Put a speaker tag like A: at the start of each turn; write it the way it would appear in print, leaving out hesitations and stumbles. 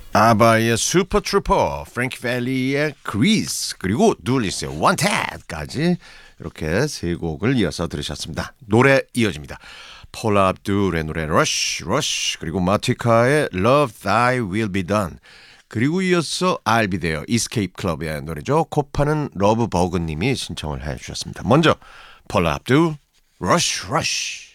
A: 아바의 슈퍼 트루퍼, 프랭키 밸리의 그리스, 그리고 둘리스의 원텟까지 이렇게 세 곡을 이어서 들으셨습니다. 노래 이어집니다. 폴라 압둘의 노래 러쉬, 러쉬, 그리고 마티카의 Love Thy Will Be Done, 그리고 이어서 I'll Be There, 이스케이프 클럽의 노래죠. 코파는 러브버그님이 신청을 해주셨습니다. 먼저 폴라 압둘, 러쉬, 러쉬.